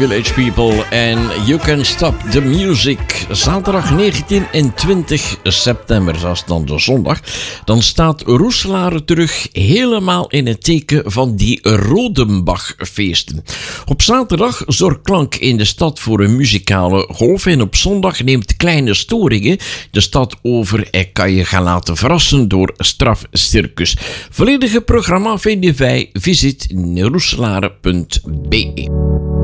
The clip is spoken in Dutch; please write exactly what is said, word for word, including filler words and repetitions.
Village People en You Can Stop the Music. Zaterdag negentien en twintig september, dat is dan de zondag. Dan staat Roeselare terug helemaal in het teken van die Rodenbachfeesten. Op zaterdag zorgt Klank in de stad voor een muzikale golf. En op zondag neemt Kleine Storingen de stad over en kan je gaan laten verrassen door Strafcircus. Volledige programma vind je bij visit roeselare punt be.